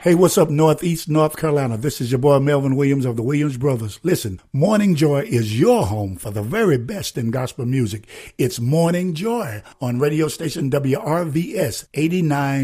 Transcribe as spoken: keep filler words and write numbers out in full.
Hey, what's up, Northeast North Carolina? This is your boy Melvin Williams of the Williams Brothers. Listen, Morning Joy is your home for the very best in gospel music. It's Morning Joy on radio station W R V S eighty-nine.